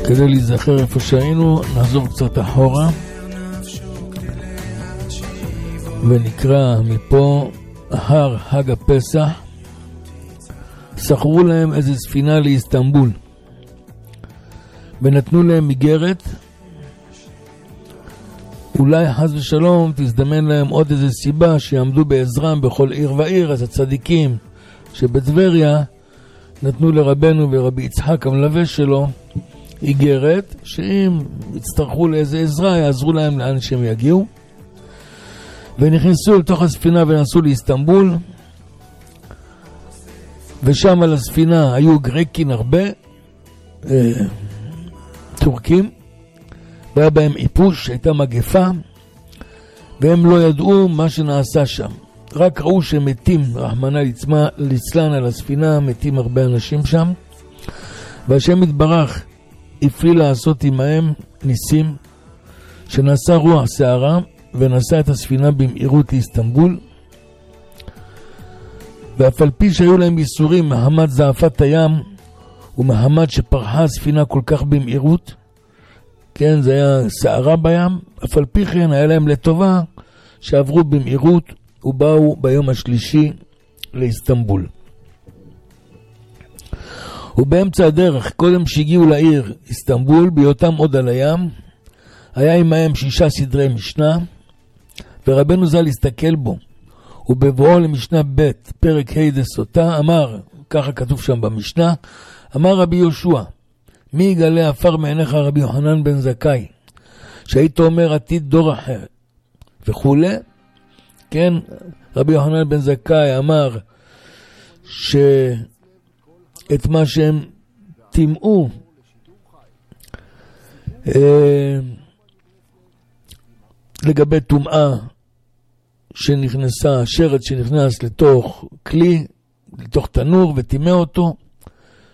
כדי להיזכר איפה שהיינו, נחזור קצת אחורה ונקרא מפה הר חג הפסח. שכרו להם איזה ספינה לאיסטנבול ונתנו להם מגרת, אולי חס ושלום תזדמן להם עוד איזה סיבה שיעמדו בעזרם בכל עיר ועיר. אז הצדיקים שבטבריה נתנו לרבנו ורבי יצחק המלווה שלו איגרת שאם יצטרכו לאיזה עזרה יעזרו להם לאן שהם יגיעו, ונכנסו לתוך הספינה ונסעו לאיסטנבול. ושם על הספינה היו גרקים הרבה, טורקים, והיה בהם איפוש, הייתה מגפה, והם לא ידעו מה שנעשה שם. רק ראו שמתים, רחמנא ליצלן, על הספינה, מתים הרבה אנשים שם, והשם יתברך הפליא לעשות עמהם ניסים, שנעשה רוח שערה ונשא את הספינה במהירות לאיסטנבול. ואף על פי שהיו להם ייסורים מחמת זעפת הים ומחמת שפרחה הספינה כל כך במהירות, כן, זה היה שערה בים, אף על פי כן היה להם לטובה שעברו במהירות ובאו ביום השלישי לאיסטנבול. ובאמצע הדרך, קודם שהגיעו לעיר איסטנבול, בהיותם עוד על הים, היה עמהם 6 סדרי משנה, ורבנו ז"ל הסתכל בו, ובבואו למשנה ב' פרק ה' דסוטה, אמר, ככה כתוב שם במשנה, אמר רבי יהושע, מי יגלה עפר מעיניך רבי יוחנן בן זכאי, שהיית אומר עתיד דור אחר, וכו'. כן, רבי יוחנן בן זכאי אמר שאת מה שהם תימאו לגבי טומאה שנכנסה, שרת שנכנס לתוך כלי, לתוך תנור וטימא אותו,